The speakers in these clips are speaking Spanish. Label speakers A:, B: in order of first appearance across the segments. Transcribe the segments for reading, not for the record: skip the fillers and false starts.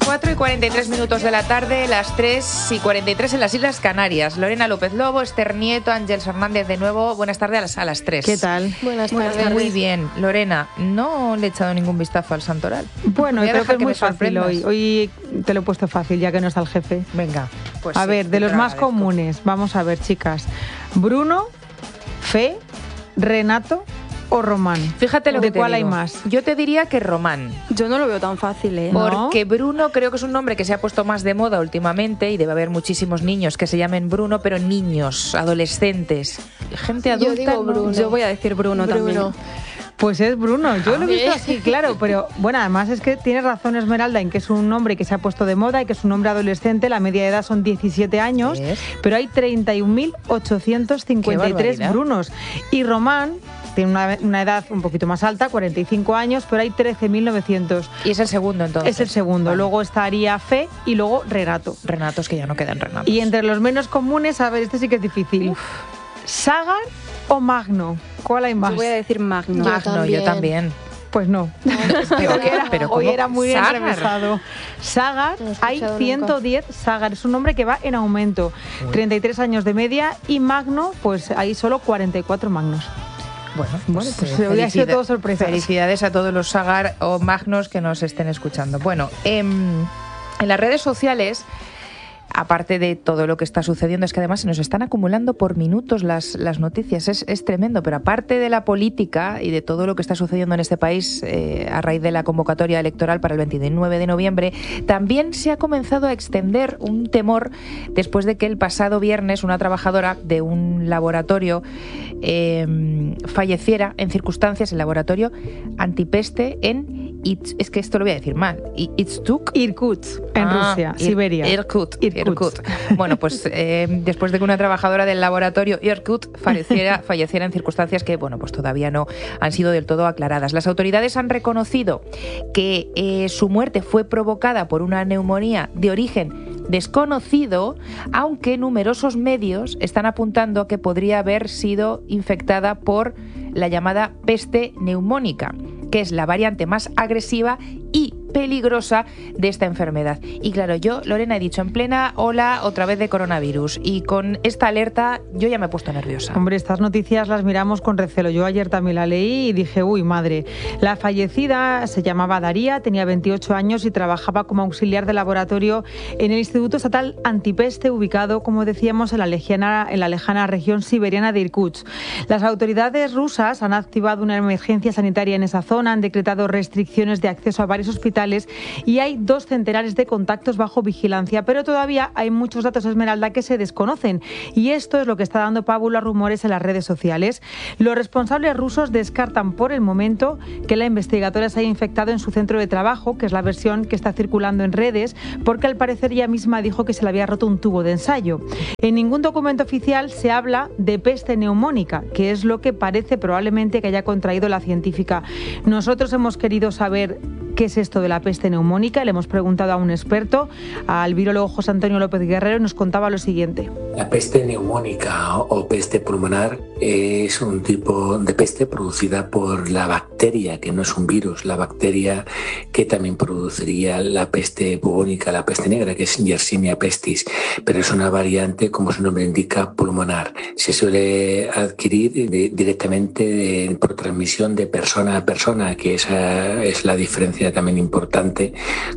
A: 4:43 de la tarde, las 3:43 en las Islas Canarias. Lorena López Lobo, Esther Nieto, Ángeles Hernández de nuevo. Buenas tardes a las 3.
B: ¿Qué tal?
C: Buenas tardes.
A: Muy bien. Lorena, no le he echado ningún vistazo al santoral.
B: Bueno, creo que es muy fácil hoy.
A: hoy.
B: Hoy te lo he puesto fácil, ya que no está el jefe.
A: Venga, pues
B: a
A: sí,
B: ver, de los
A: te lo
B: más
A: agradezco.
B: comunes, vamos a ver, chicas. Bruno, Fe, Renato o Román.
A: Fíjate lo
B: ¿De
A: que te
B: cuál hay
A: digo.
B: más?
A: Yo te diría que Román.
C: Yo no lo veo tan fácil, ¿eh?
B: No.
A: Porque Bruno creo que es un nombre que se ha puesto más de moda últimamente y debe haber muchísimos niños que se llamen Bruno, pero niños, adolescentes, gente adulta.
C: Yo digo
A: no.
C: Bruno. Yo voy a decir Bruno también.
B: Pues es Bruno, yo lo he visto
C: ¿Eh?
B: así, claro, pero bueno, además es que tienes razón Esmeralda en que es un nombre que se ha puesto de moda y que es un nombre adolescente, la media de edad son 17 años,
A: ¿Ves?
B: pero hay 31.853
A: barbaridad.
B: Brunos. Y Román tiene una edad un poquito más alta, 45 años, pero hay 13.900.
A: Y es el segundo entonces.
B: Es el segundo,
A: Vale.
B: luego estaría Fe y luego Renato.
A: Renatos, que ya no quedan Renatos.
B: Y entre los menos comunes, a ver, este sí que es difícil. ¿Sagar o Magno? ¿Cuál hay más?
C: Yo voy a decir Magno.
A: Magno, yo también.
B: Pues no.
A: Pero,
B: Hoy era muy
A: Sagar.
B: enrevesado. Sagar,
C: No he
B: hay
C: escuchado
B: 110 Sagar, es un nombre que va en aumento. 33 años de media y Magno, pues hay solo 44 Magnos.
A: Bueno,
B: Bueno, pues hoy ha sido todo sorpresas.
A: Felicidades a todos los Sagar o Magnos que nos estén escuchando. Bueno, en las redes sociales, aparte de todo lo que está sucediendo, es que además se nos están acumulando por minutos las noticias, es tremendo, pero aparte de la política y de todo lo que está sucediendo en este país a raíz de la convocatoria electoral para el 29 de noviembre, también se ha comenzado a extender un temor después de que el pasado viernes una trabajadora de un laboratorio falleciera en circunstancias, el laboratorio antipeste en es que esto lo voy a decir mal, Irkutsk,
B: en Rusia, Siberia.
A: Irkutsk. Bueno, pues después de que una trabajadora del laboratorio Irkutsk falleciera en circunstancias que, bueno, pues todavía no han sido del todo aclaradas. Las autoridades han reconocido que su muerte fue provocada por una neumonía de origen desconocido, aunque numerosos medios están apuntando a que podría haber sido infectada por la llamada peste neumónica, que es la variante más agresiva y peligrosa de esta enfermedad. Y claro, yo, Lorena, he dicho en plena ola otra vez de coronavirus y con esta alerta yo ya me he puesto nerviosa.
B: Hombre, estas noticias las miramos con recelo. Yo ayer también la leí y dije, uy, madre. La fallecida se llamaba Daría, tenía 28 años y trabajaba como auxiliar de laboratorio en el Instituto Estatal Antipeste, ubicado, como decíamos, en la lejana región siberiana de Irkutsk. Las autoridades rusas han activado una emergencia sanitaria en esa zona, han decretado restricciones de acceso a varios hospitales y hay 2 centenares de contactos bajo vigilancia, pero todavía hay muchos datos, Esmeralda, que se desconocen y esto es lo que está dando pábulo a rumores en las redes sociales. Los responsables rusos descartan por el momento que la investigadora se haya infectado en su centro de trabajo, que es la versión que está circulando en redes, porque al parecer ella misma dijo que se le había roto un tubo de ensayo. En ningún documento oficial se habla de peste neumónica, que es lo que parece probablemente que haya contraído la científica. Nosotros hemos querido saber qué es esto de la peste neumónica. Le hemos preguntado a un experto, al virólogo José Antonio López Guerrero, y nos contaba lo siguiente.
D: La peste neumónica o peste pulmonar es un tipo de peste producida por la bacteria, que no es un virus, la bacteria que también produciría la peste bubónica, la peste negra, que es Yersinia pestis, pero es una variante, como su nombre indica, pulmonar. Se suele adquirir directamente por transmisión de persona a persona, que esa es la diferencia también importante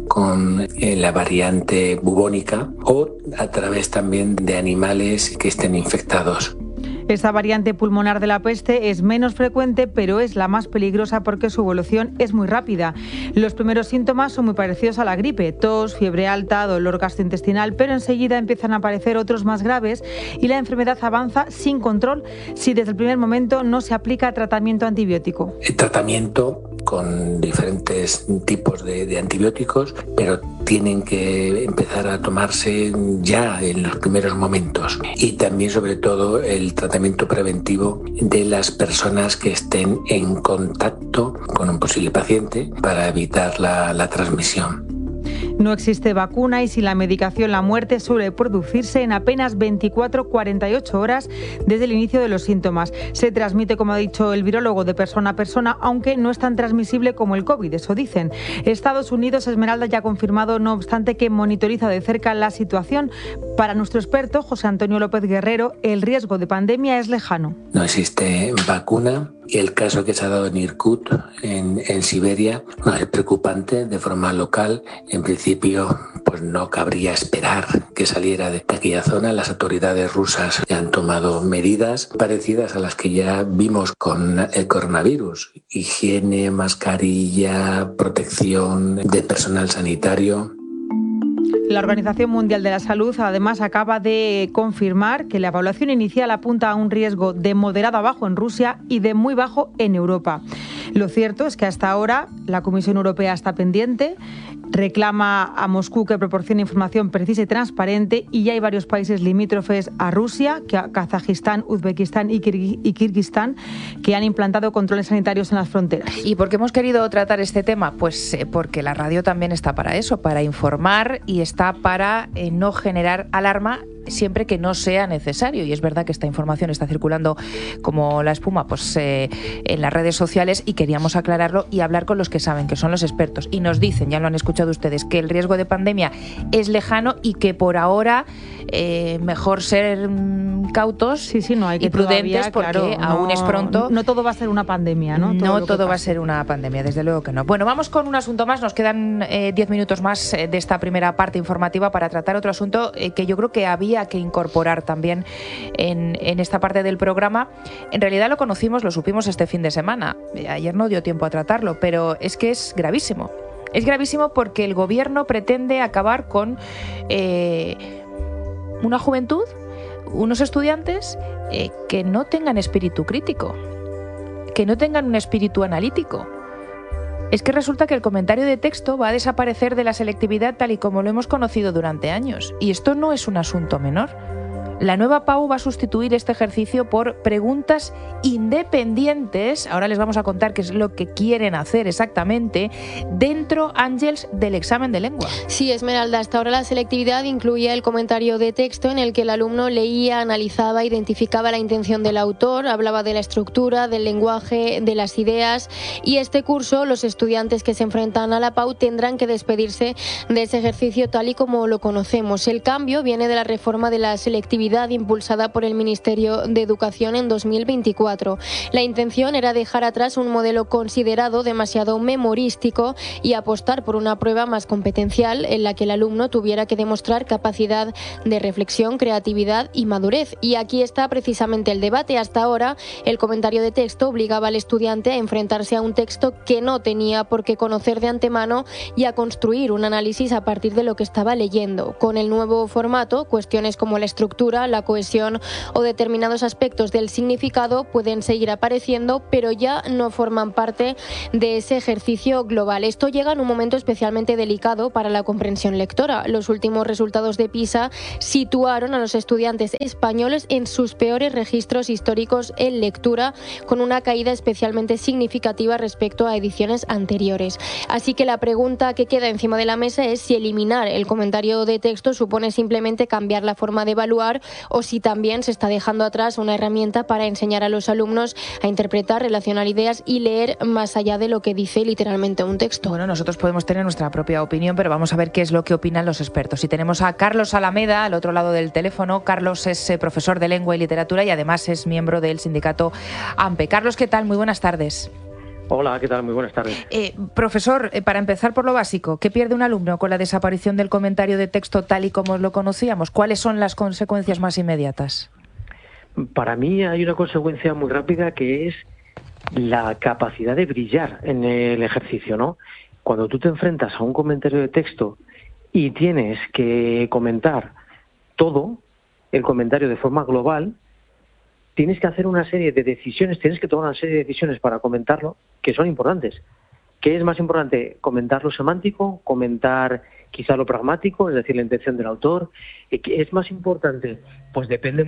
D: con la variante bubónica, o a través también de animales que estén infectados.
B: Esta variante pulmonar de la peste es menos frecuente, pero es la más peligrosa porque su evolución es muy rápida. Los primeros síntomas son muy parecidos a la gripe: tos, fiebre alta, dolor gastrointestinal, pero enseguida empiezan a aparecer otros más graves y la enfermedad avanza sin control si desde el primer momento no se aplica tratamiento antibiótico.
D: El tratamiento con diferentes tipos de antibióticos, pero tienen que empezar a tomarse ya en los primeros momentos. Y también, sobre todo, el tratamiento preventivo de las personas que estén en contacto con un posible paciente para evitar la transmisión.
B: No existe vacuna y sin la medicación la muerte suele producirse en apenas 24-48 horas desde el inicio de los síntomas. Se transmite, como ha dicho el virólogo, de persona a persona, aunque no es tan transmisible como el COVID, eso dicen. Estados Unidos, Esmeralda, ya ha confirmado, no obstante, que monitoriza de cerca la situación. Para nuestro experto, José Antonio López Guerrero, el riesgo de pandemia es lejano.
D: No existe vacuna y el caso que se ha dado en Irkut, en Siberia, no es preocupante de forma local. En principio, pues no cabría esperar que saliera de aquella zona. Las autoridades rusas ya han tomado medidas parecidas a las que ya vimos con el coronavirus. Higiene, mascarilla, protección de personal sanitario.
B: La Organización Mundial de la Salud, además, acaba de confirmar que la evaluación inicial apunta a un riesgo de moderado a bajo en Rusia y de muy bajo en Europa. Lo cierto es que hasta ahora la Comisión Europea está pendiente, reclama a Moscú que proporcione información precisa y transparente, y ya hay varios países limítrofes a Rusia, Kazajistán, Uzbekistán y Kirguistán, que han implantado controles sanitarios en las fronteras.
A: ¿Y por qué hemos querido tratar este tema? Pues porque la radio también está para eso, para informar, y está para no generar alarma siempre que no sea necesario. Y es verdad que esta información está circulando como la espuma en las redes sociales, y queríamos aclararlo y hablar con los que saben, que son los expertos. Y nos dicen, ya lo han escuchado ustedes, que el riesgo de pandemia es lejano y que por ahora mejor ser cautos
B: no hay que
A: y prudentes, porque
B: claro,
A: aún es pronto.
B: No todo va a ser una pandemia, ¿no?
A: No todo va a ser una pandemia, desde luego que no. Bueno, vamos con un asunto más. Nos quedan 10 minutos más de esta primera parte informativa para tratar otro asunto que yo creo que había que incorporar también en esta parte del programa. En realidad lo conocimos, lo supimos este fin de semana. Ayer no dio tiempo a tratarlo, pero es que es gravísimo. Es gravísimo porque el gobierno pretende acabar con una juventud, unos estudiantes que no tengan espíritu crítico, que no tengan un espíritu analítico. Es que resulta que el comentario de texto va a desaparecer de la selectividad tal y como lo hemos conocido durante años. Y esto no es un asunto menor. La nueva PAU va a sustituir este ejercicio por preguntas independientes. Ahora les vamos a contar qué es lo que quieren hacer exactamente dentro, Ángeles, del examen de lengua.
E: Sí, Esmeralda, hasta ahora la selectividad incluía el comentario de texto en el que el alumno leía, analizaba, identificaba la intención del autor, hablaba de la estructura, del lenguaje, de las ideas, y este curso los estudiantes que se enfrentan a la PAU tendrán que despedirse de ese ejercicio tal y como lo conocemos. El cambio viene de la reforma de la selectividad impulsada por el Ministerio de Educación en 2024. La intención era dejar atrás un modelo considerado demasiado memorístico y apostar por una prueba más competencial en la que el alumno tuviera que demostrar capacidad de reflexión, creatividad y madurez. Y aquí está precisamente el debate. Hasta ahora, el comentario de texto obligaba al estudiante a enfrentarse a un texto que no tenía por qué conocer de antemano y a construir un análisis a partir de lo que estaba leyendo. Con el nuevo formato, cuestiones como la estructura, la cohesión o determinados aspectos del significado pueden seguir apareciendo, pero ya no forman parte de ese ejercicio global. Esto llega en un momento especialmente delicado para la comprensión lectora. Los últimos resultados de PISA situaron a los estudiantes españoles en sus peores registros históricos en lectura, con una caída especialmente significativa respecto a ediciones anteriores. Así que la pregunta que queda encima de la mesa es si eliminar el comentario de texto supone simplemente cambiar la forma de evaluar, o si también se está dejando atrás una herramienta para enseñar a los alumnos a interpretar, relacionar ideas y leer más allá de lo que dice literalmente un texto.
A: Bueno, nosotros podemos tener nuestra propia opinión, pero vamos a ver qué es lo que opinan los expertos. Y tenemos a Carlos Alameda al otro lado del teléfono. Carlos es profesor de lengua y literatura y además es miembro del sindicato AMPE. Carlos, ¿qué tal? Muy buenas tardes.
F: Hola, ¿qué tal? Muy buenas tardes.
A: Profesor, para empezar por lo básico, ¿qué pierde un alumno con la desaparición del comentario de texto tal y como lo conocíamos? ¿Cuáles son las consecuencias más inmediatas?
F: Para mí hay una consecuencia muy rápida, que es la capacidad de brillar en el ejercicio, ¿no? Cuando tú te enfrentas a un comentario de texto y tienes que comentar todo el comentario de forma global, tienes que hacer una serie de decisiones, tienes que tomar una serie de decisiones para comentarlo, que son importantes. ¿Qué es más importante? ¿Comentar lo semántico? ¿Comentar quizá lo pragmático, es decir, la intención del autor? ¿Qué es más importante? Pues depende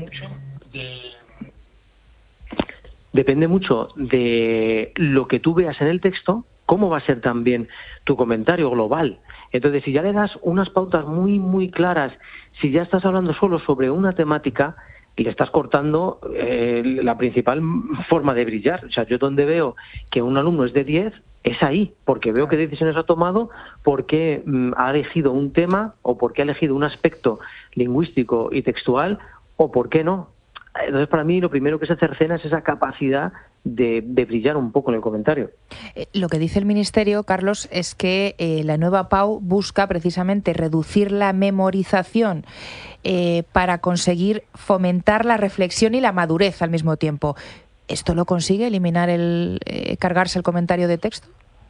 F: mucho de lo que tú veas en el texto cómo va a ser también tu comentario global. Entonces, si ya le das unas pautas muy, muy claras, si ya estás hablando solo sobre una temática, y le estás cortando la principal forma de brillar. O sea, yo donde veo que un alumno es de 10, es ahí, porque veo qué decisiones ha tomado, porque ha elegido un tema, o porque ha elegido un aspecto lingüístico y textual, o por qué no. Entonces, para mí, lo primero que se cercena es esa capacidad de brillar un poco en el comentario.
A: Lo que dice el Ministerio, Carlos, es que la nueva PAU busca precisamente reducir la memorización para conseguir fomentar la reflexión y la madurez al mismo tiempo. ¿Esto lo consigue, eliminar cargarse el comentario de texto?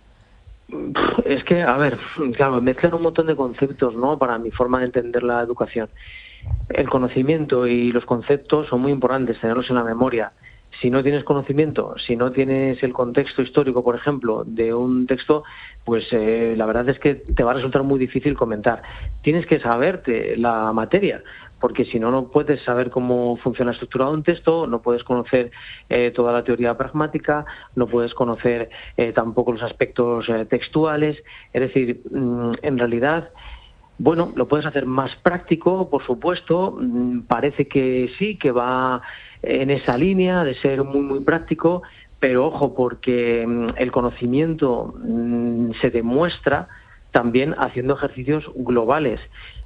F: Es que, a ver, claro, mezclan un montón de conceptos, ¿no?, para mi forma de entender la educación. El conocimiento y los conceptos son muy importantes, tenerlos en la memoria. Si no tienes conocimiento, si no tienes el contexto histórico, por ejemplo, de un texto, pues la verdad es que te va a resultar muy difícil comentar. Tienes que saberte la materia, porque si no, no puedes saber cómo funciona la estructura de un texto, no puedes conocer toda la teoría pragmática, no puedes conocer tampoco los aspectos textuales. Es decir, en realidad, bueno, lo puedes hacer más práctico, por supuesto. Parece que sí, que va en esa línea de ser muy, muy práctico, pero ojo, porque el conocimiento se demuestra también haciendo ejercicios globales.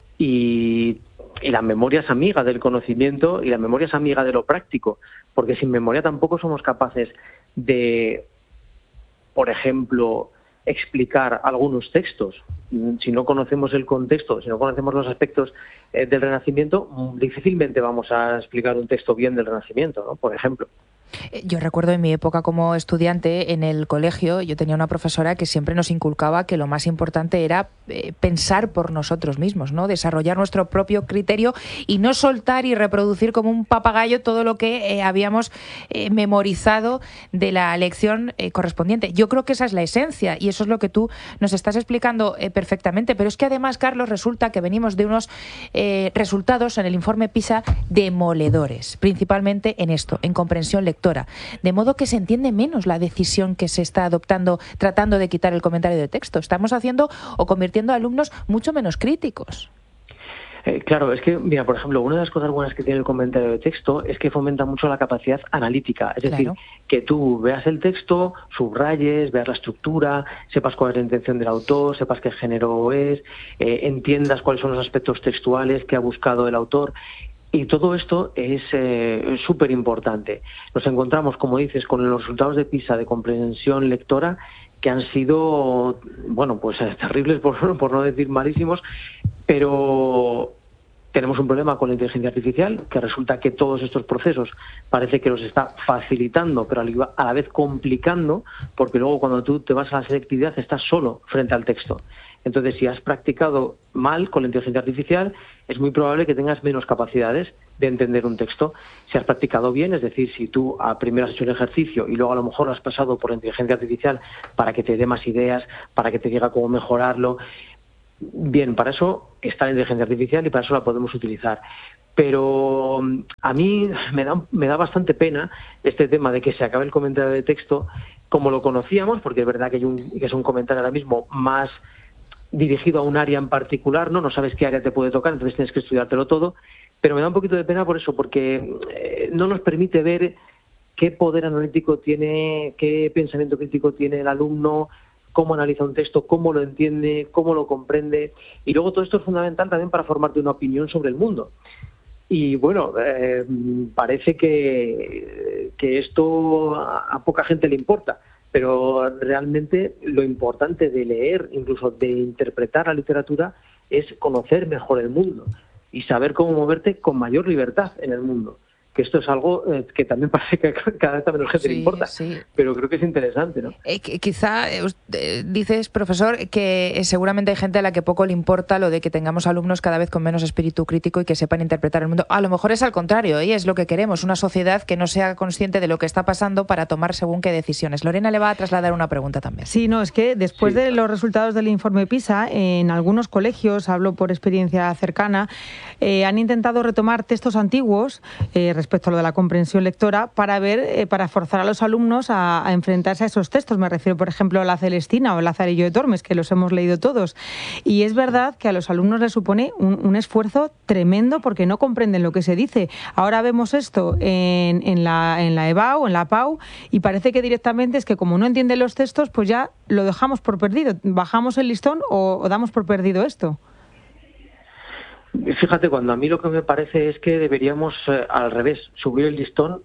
F: Y la memoria es amiga del conocimiento y la memoria es amiga de lo práctico, porque sin memoria tampoco somos capaces de, por ejemplo, explicar algunos textos. Si no conocemos el contexto, si no conocemos los aspectos del Renacimiento, difícilmente vamos a explicar un texto bien del Renacimiento, ¿no?, por ejemplo.
A: Yo recuerdo en mi época como estudiante en el colegio, yo tenía una profesora que siempre nos inculcaba que lo más importante era pensar por nosotros mismos, ¿no?, desarrollar nuestro propio criterio y no soltar y reproducir como un papagayo todo lo que habíamos memorizado de la lección correspondiente. Yo creo que esa es la esencia y eso es lo que tú nos estás explicando perfectamente, pero es que además, Carlos, resulta que venimos de unos resultados en el informe PISA demoledores, principalmente en esto, en comprensión lectora. De modo que se entiende menos la decisión que se está adoptando tratando de quitar el comentario de texto. Estamos haciendo o convirtiendo a alumnos mucho menos críticos.
F: Claro, es que, mira, por ejemplo, una de las cosas buenas que tiene el comentario de texto es que fomenta mucho la capacidad analítica. Es decir, que tú veas el texto, subrayes, veas la estructura, sepas cuál es la intención del autor, sepas qué género es, entiendas cuáles son los aspectos textuales que ha buscado el autor. Y todo esto es súper importante. Nos encontramos, como dices, con los resultados de PISA de comprensión lectora que han sido, bueno, pues terribles, por no decir malísimos, pero tenemos un problema con la inteligencia artificial, que resulta que todos estos procesos parece que los está facilitando, pero a la vez complicando, porque luego cuando tú te vas a la selectividad estás solo frente al texto. Entonces, si has practicado mal con la inteligencia artificial, es muy probable que tengas menos capacidades de entender un texto. Si has practicado bien, es decir, si tú primero has hecho el ejercicio y luego a lo mejor lo has pasado por la inteligencia artificial para que te dé más ideas, para que te diga cómo mejorarlo, bien, para eso está la inteligencia artificial y para eso la podemos utilizar. Pero a mí me da bastante pena este tema de que se acabe el comentario de texto como lo conocíamos, porque es verdad que es un comentario ahora mismo más dirigido a un área en particular, no sabes qué área te puede tocar, entonces tienes que estudiártelo todo, pero me da un poquito de pena por eso, porque no nos permite ver qué poder analítico tiene, qué pensamiento crítico tiene el alumno, cómo analiza un texto, cómo lo entiende, cómo lo comprende, y luego todo esto es fundamental también para formarte una opinión sobre el mundo. Y bueno, parece que esto a poca gente le importa, pero realmente lo importante de leer, incluso de interpretar la literatura, es conocer mejor el mundo y saber cómo moverte con mayor libertad en el mundo. Que esto es algo que también parece que cada vez a menos gente le importa, pero creo que es interesante, ¿no?
A: Quizá dices, profesor, que seguramente hay gente a la que poco le importa lo de que tengamos alumnos cada vez con menos espíritu crítico y que sepan interpretar el mundo. A lo mejor es al contrario, y es lo que queremos, una sociedad que no sea consciente de lo que está pasando para tomar según qué decisiones. Lorena le va a trasladar una pregunta también.
B: Sí, no, es que después de los resultados del informe PISA, en algunos colegios, hablo por experiencia cercana, han intentado retomar textos antiguos, respecto a lo de la comprensión lectora para forzar a los alumnos a enfrentarse a esos textos. Me refiero, por ejemplo, a la Celestina o el Lazarillo de Tormes, que los hemos leído todos. Y es verdad que a los alumnos les supone un esfuerzo tremendo porque no comprenden lo que se dice. Ahora vemos esto en la EBAU, en la PAU, y parece que directamente es que como no entienden los textos, pues ya lo dejamos por perdido. ¿Bajamos el listón o damos por perdido esto?
F: Fíjate, cuando a mí lo que me parece es que deberíamos, al revés, subir el listón,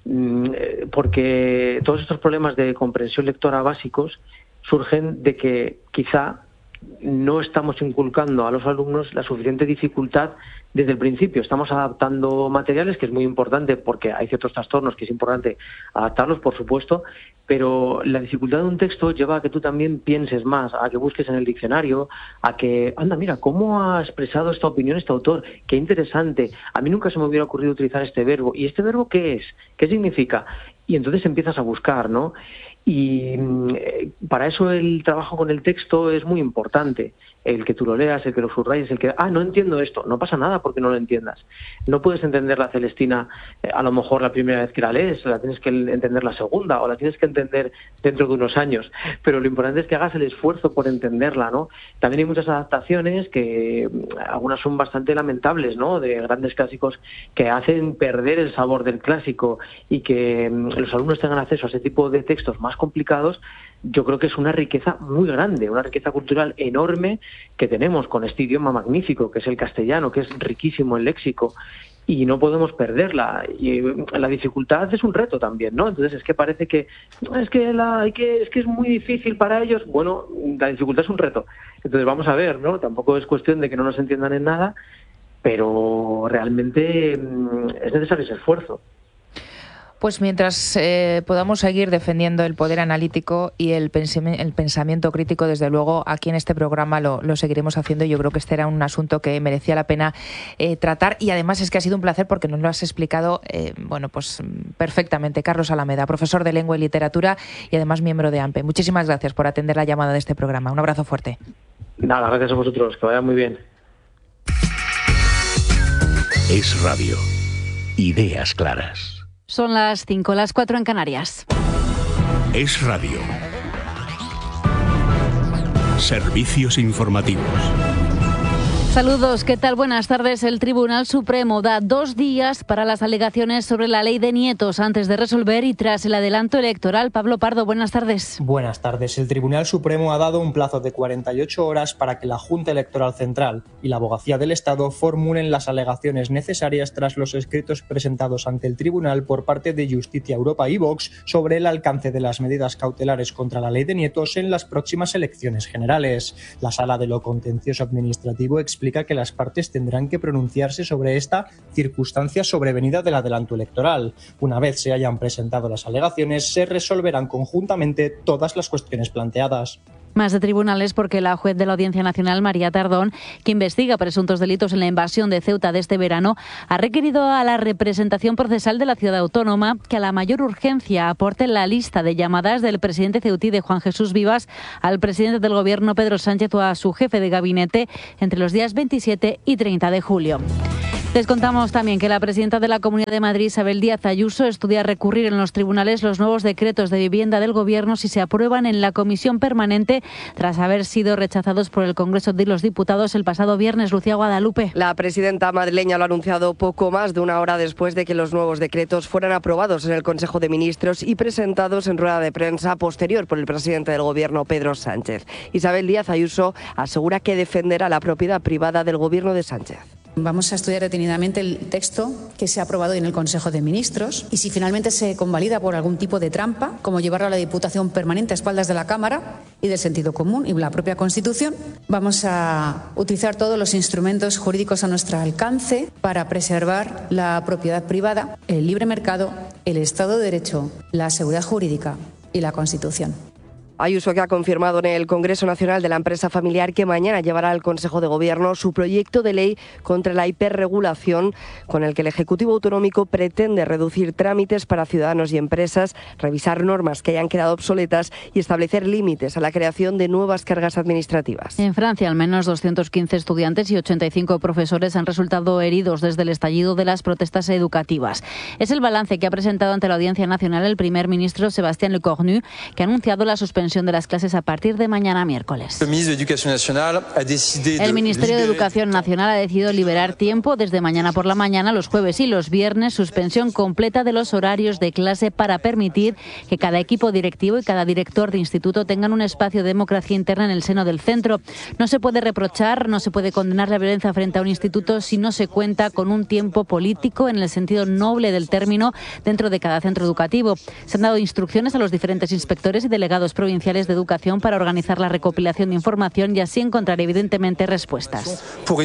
F: porque todos estos problemas de comprensión lectora básicos surgen de que quizá no estamos inculcando a los alumnos la suficiente dificultad desde el principio. Estamos adaptando materiales, que es muy importante porque hay ciertos trastornos que es importante adaptarlos, por supuesto, pero la dificultad de un texto lleva a que tú también pienses más, a que busques en el diccionario, a que, anda, mira, ¿cómo ha expresado esta opinión este autor? Qué interesante. A mí nunca se me hubiera ocurrido utilizar este verbo. ¿Y este verbo qué es? ¿Qué significa? Y entonces empiezas a buscar, ¿no? Y para eso el trabajo con el texto es muy importante. El que tú lo leas, el que lo subrayes, el que... no entiendo esto. No pasa nada porque no lo entiendas. No puedes entender la Celestina a lo mejor la primera vez que la lees, la tienes que entender la segunda, o la tienes que entender dentro de unos años. Pero lo importante es que hagas el esfuerzo por entenderla, ¿no? También hay muchas adaptaciones que algunas son bastante lamentables, ¿no? De grandes clásicos que hacen perder el sabor del clásico, y que los alumnos tengan acceso a ese tipo de textos más complicados. Yo creo que es una riqueza muy grande, una riqueza cultural enorme que tenemos con este idioma magnífico que es el castellano, que es riquísimo en léxico, y no podemos perderla. Y la dificultad es un reto también, ¿no? Entonces es que parece que es muy difícil para ellos. Bueno, la dificultad es un reto. Entonces vamos a ver, ¿no? Tampoco es cuestión de que no nos entiendan en nada, pero realmente es necesario ese esfuerzo.
A: Pues mientras podamos seguir defendiendo el poder analítico y el pensamiento crítico, desde luego aquí en este programa lo seguiremos haciendo. Yo creo que este era un asunto que merecía la pena tratar, y además es que ha sido un placer porque nos lo has explicado pues perfectamente. Carlos Alameda, profesor de Lengua y Literatura y además miembro de AMPE. Muchísimas gracias por atender la llamada de este programa. Un abrazo fuerte.
F: Nada, gracias a vosotros. Que vaya muy bien.
G: Es Radio. Ideas claras.
H: Son las 5, las 4 en Canarias.
G: Es Radio. Servicios informativos.
H: Saludos, ¿qué tal? Buenas tardes. El Tribunal Supremo da 2 días para las alegaciones sobre la ley de nietos antes de resolver y tras el adelanto electoral. Pablo Pardo, buenas tardes.
I: Buenas tardes. El Tribunal Supremo ha dado un plazo de 48 horas para que la Junta Electoral Central y la Abogacía del Estado formulen las alegaciones necesarias tras los escritos presentados ante el Tribunal por parte de Justicia Europa y Vox sobre el alcance de las medidas cautelares contra la ley de nietos en las próximas elecciones generales. La Sala de lo Contencioso Administrativo explica que las partes tendrán que pronunciarse sobre esta circunstancia sobrevenida del adelanto electoral. Una vez se hayan presentado las alegaciones, se resolverán conjuntamente todas las cuestiones planteadas.
H: Más de tribunales porque la juez de la Audiencia Nacional, María Tardón, que investiga presuntos delitos en la invasión de Ceuta de este verano, ha requerido a la representación procesal de la ciudad autónoma que a la mayor urgencia aporte la lista de llamadas del presidente ceutí de Juan Jesús Vivas al presidente del Gobierno, Pedro Sánchez, o a su jefe de gabinete entre los días 27 y 30 de julio. Les contamos también que la presidenta de la Comunidad de Madrid, Isabel Díaz Ayuso, estudia recurrir en los tribunales los nuevos decretos de vivienda del Gobierno si se aprueban en la comisión permanente tras haber sido rechazados por el Congreso de los Diputados el pasado viernes. Lucía Guadalupe.
J: La presidenta madrileña lo ha anunciado poco más de una hora después de que los nuevos decretos fueran aprobados en el Consejo de Ministros y presentados en rueda de prensa posterior por el presidente del Gobierno, Pedro Sánchez. Isabel Díaz Ayuso asegura que defenderá la propiedad privada del Gobierno de Sánchez.
K: Vamos a estudiar detenidamente el texto que se ha aprobado en el Consejo de Ministros y si finalmente se convalida por algún tipo de trampa, como llevarlo a la Diputación Permanente a espaldas de la Cámara y del sentido común y la propia Constitución, vamos a utilizar todos los instrumentos jurídicos a nuestro alcance para preservar la propiedad privada, el libre mercado, el Estado de Derecho, la seguridad jurídica y la Constitución.
J: Ayuso, que ha confirmado en el Congreso Nacional de la Empresa Familiar que mañana llevará al Consejo de Gobierno su proyecto de ley contra la hiperregulación, con el que el Ejecutivo Autonómico pretende reducir trámites para ciudadanos y empresas, revisar normas que hayan quedado obsoletas y establecer límites a la creación de nuevas cargas administrativas.
H: En Francia, al menos 215 estudiantes y 85 profesores han resultado heridos desde el estallido de las protestas educativas. Es el balance que ha presentado ante la Audiencia Nacional el primer ministro Sébastien Lecornu, que ha anunciado la suspensión de las clases a partir de mañana miércoles. El Ministerio de Educación Nacional ha decidido liberar tiempo desde mañana por la mañana, los jueves y los viernes, suspensión completa de los horarios de clase para permitir que cada equipo directivo y cada director de instituto tengan un espacio de democracia interna en el seno del centro. No se puede reprochar, no se puede condenar la violencia frente a un instituto si no se cuenta con un tiempo político en el sentido noble del término dentro de cada centro educativo. Se han dado instrucciones a los diferentes inspectores y delegados provinciales de educación para organizar la recopilación de información y así encontrar evidentemente respuestas.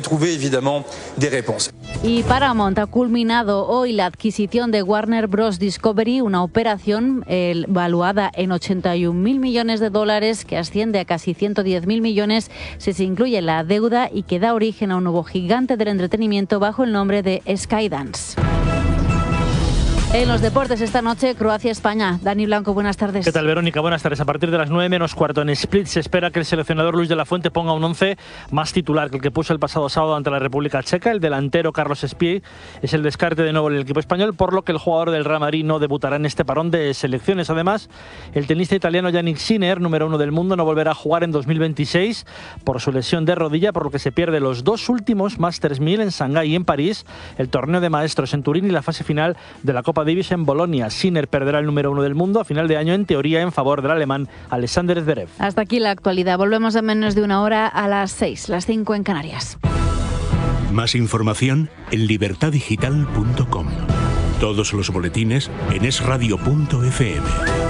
H: Y Paramount ha culminado hoy la adquisición de Warner Bros. Discovery, una operación valuada en 81.000 millones de dólares que asciende a casi 110.000 millones si se incluye la deuda y que da origen a un nuevo gigante del entretenimiento bajo el nombre de Skydance. En los deportes esta noche, Croacia-España. Dani Blanco, buenas tardes.
L: ¿Qué tal, Verónica? Buenas tardes. A partir de las 9:15 en Split se espera que el seleccionador Luis de la Fuente ponga un 11 más titular que el que puso el pasado sábado ante la República Checa. El delantero Carlos Espí es el descarte de nuevo en el equipo español, por lo que el jugador del Real Madrid no debutará en este parón de selecciones. Además, el tenista italiano Jannik Sinner, número 1 del mundo, no volverá a jugar en 2026 por su lesión de rodilla, por lo que se pierde los dos últimos Masters 1000 en Shanghái y en París, el torneo de maestros en Turín y la fase final de la Copa Davis en Bolonia. Sinner perderá el número 1 del mundo a final de año, en teoría en favor del alemán Alexander Zverev.
H: Hasta aquí la actualidad. Volvemos en menos de una hora a las 6, las 5 en Canarias.
G: Más información en libertadigital.com. Todos los boletines en esradio.fm.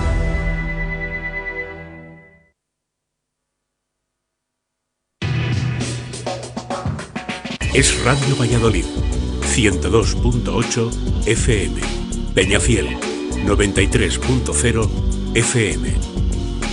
G: Es Radio Valladolid, 102.8 FM. Peñafiel, 93.0 FM.